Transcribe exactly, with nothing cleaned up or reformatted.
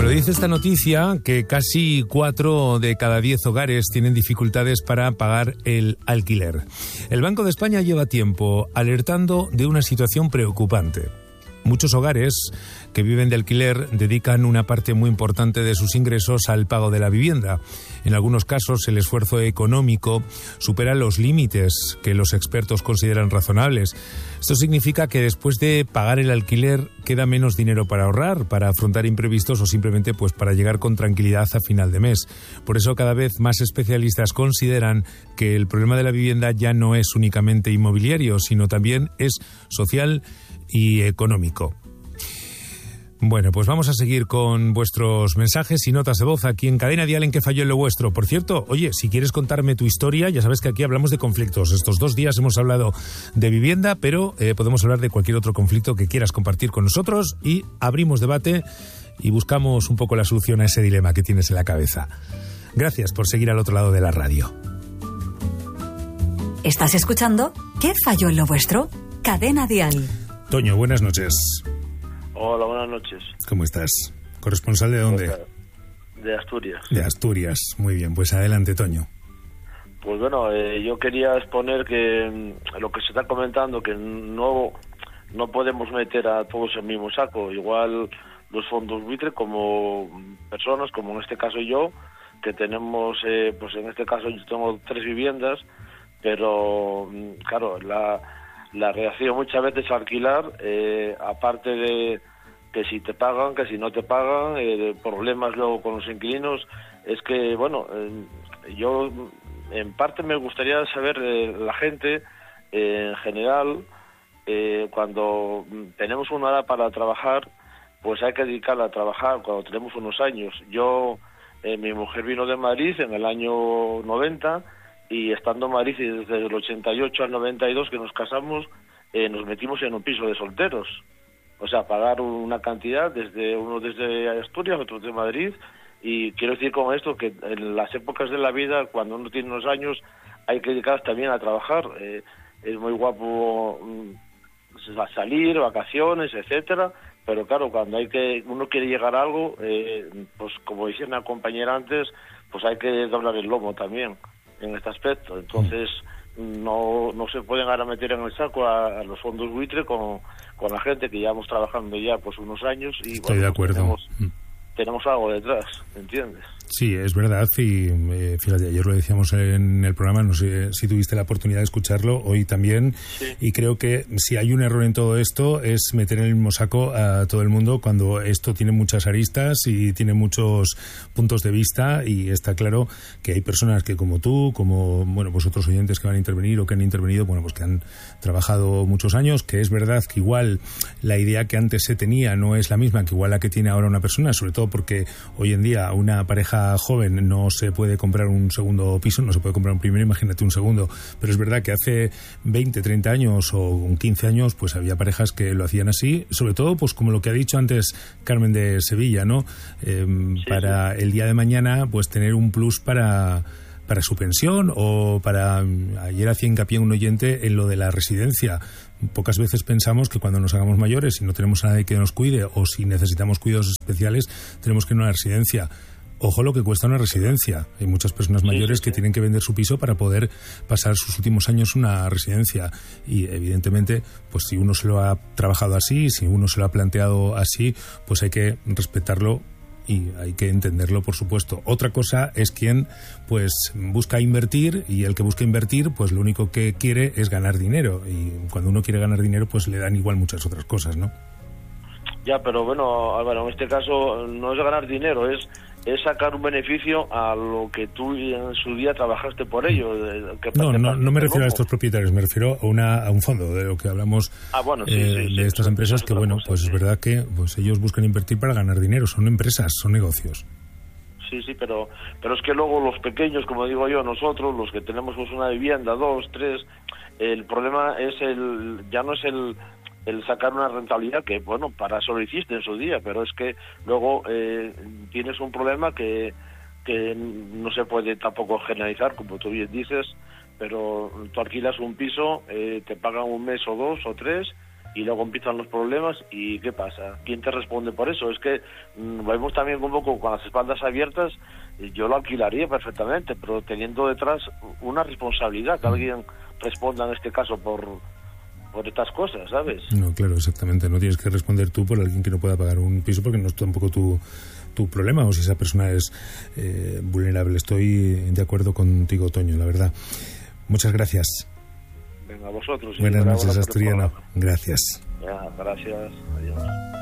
Bueno, dice esta noticia que casi cuatro de cada diez hogares tienen dificultades para pagar el alquiler. El Banco de España lleva tiempo alertando de una situación preocupante. Muchos hogares que viven de alquiler dedican una parte muy importante de sus ingresos al pago de la vivienda. En algunos casos, el esfuerzo económico supera los límites que los expertos consideran razonables. Esto significa que después de pagar el alquiler queda menos dinero para ahorrar, para afrontar imprevistos o simplemente pues para llegar con tranquilidad a final de mes. Por eso cada vez más especialistas consideran que el problema de la vivienda ya no es únicamente inmobiliario, sino también es social y económico. Bueno, pues vamos a seguir con vuestros mensajes y notas de voz aquí en Cadena Dial en Que Falló en lo Vuestro. Por cierto, oye, si quieres contarme tu historia, ya sabes que aquí hablamos de conflictos. Estos dos días hemos hablado de vivienda, pero eh, podemos hablar de cualquier otro conflicto que quieras compartir con nosotros y abrimos debate y buscamos un poco la solución a ese dilema que tienes en la cabeza. Gracias por seguir al otro lado de la radio. ¿Estás escuchando ¿Qué falló en lo vuestro? Cadena Dial. Toño, buenas noches. Hola, buenas noches. ¿Cómo estás? ¿Corresponsal de dónde? De Asturias. De Asturias, muy bien. Pues adelante, Toño. Pues bueno, eh, yo quería exponer que mm, lo que se está comentando, que no no podemos meter a todos en el mismo saco. Igual los fondos buitre como personas, como en este caso yo, que tenemos, eh, pues en este caso yo tengo tres viviendas, pero claro, la... La reacción muchas veces a alquilar, eh, aparte de que si te pagan, que si no te pagan, eh, problemas luego con los inquilinos, es que, bueno, eh, yo en parte me gustaría saber eh, la gente, eh, en general, eh, cuando tenemos una edad para trabajar, pues hay que dedicarla a trabajar cuando tenemos unos años. Yo, eh, mi mujer vino de Madrid en el año noventa, y estando en Madrid desde el ochenta y ocho al noventa y dos que nos casamos, eh, nos metimos en un piso de solteros. O sea, pagar una cantidad, desde uno desde Asturias, otro de Madrid, y quiero decir con esto que en las épocas de la vida, cuando uno tiene unos años, hay que dedicarse también a trabajar. Eh, es muy guapo mm, a salir, vacaciones, etcétera, pero claro, cuando hay que uno quiere llegar a algo, eh, pues como decía una compañera antes, pues hay que doblar el lomo también en este aspecto. Entonces no no se pueden ahora meter en el saco a, a los fondos buitre con, con la gente que llevamos trabajando ya pues unos años y estoy bueno, de acuerdo. Tenemos, tenemos algo detrás, ¿entiendes? Sí, es verdad, y eh, fíjate, ayer lo decíamos en el programa, no sé si tuviste la oportunidad de escucharlo, hoy también, sí. Y creo que si hay un error en todo esto es meter en el mismo saco a todo el mundo cuando esto tiene muchas aristas y tiene muchos puntos de vista, y está claro que hay personas que como tú, como bueno pues otros oyentes que van a intervenir o que han intervenido, bueno pues que han trabajado muchos años, que es verdad que igual la idea que antes se tenía no es la misma que igual la que tiene ahora una persona, sobre todo porque hoy en día una pareja joven no se puede comprar un segundo piso, no se puede comprar un primero, imagínate un segundo, pero es verdad que hace veinte, treinta años o quince años pues había parejas que lo hacían así, sobre todo pues como lo que ha dicho antes Carmen de Sevilla, ¿no? Eh, sí, para sí. El día de mañana pues tener un plus para para su pensión o para... Ayer hacía hincapié un oyente en lo de la residencia. Pocas veces pensamos que cuando nos hagamos mayores y no tenemos a nadie que nos cuide o si necesitamos cuidados especiales tenemos que ir a una residencia. Ojo lo que cuesta una residencia. Hay muchas personas mayores sí, sí, sí. que tienen que vender su piso para poder pasar sus últimos años en una residencia. Y evidentemente, pues si uno se lo ha trabajado así, si uno se lo ha planteado así, pues hay que respetarlo y hay que entenderlo, por supuesto. Otra cosa es quien pues busca invertir, y el que busca invertir pues lo único que quiere es ganar dinero, y cuando uno quiere ganar dinero pues le dan igual muchas otras cosas, ¿no? Ya, pero bueno, Álvaro, en este caso no es ganar dinero, es es sacar un beneficio a lo que tú en su día trabajaste por ello. Que no, no, no me refiero a estos propietarios, me refiero a una a un fondo de lo que hablamos ah, bueno, sí, eh, sí, de sí, estas sí, empresas sí, que, bueno, cosa, pues sí. es verdad que pues ellos buscan invertir para ganar dinero, son empresas, son negocios. Sí, sí, pero pero es que luego los pequeños, como digo yo, nosotros, los que tenemos pues una vivienda, dos, tres, el problema es el ya no es el el sacar una rentabilidad, que bueno, para eso lo hiciste en su día, pero es que luego eh, tienes un problema que que no se puede tampoco generalizar, como tú bien dices, pero tú alquilas un piso, eh, te pagan un mes o dos o tres, y luego empiezan los problemas. ¿Y qué pasa? ¿Quién te responde por eso? Es que mmm, vemos también un poco con las espaldas abiertas. Yo lo alquilaría perfectamente, pero teniendo detrás una responsabilidad, que alguien responda en este caso por por estas cosas, ¿sabes? No, claro, exactamente. No tienes que responder tú por alguien que no pueda pagar un piso, porque no es tampoco tu, tu problema, o si esa persona es eh, vulnerable. Estoy de acuerdo contigo, Toño, la verdad. Muchas gracias. Venga, a vosotros. Buenas noches, Asturiano. Gracias. Ya, gracias. Adiós.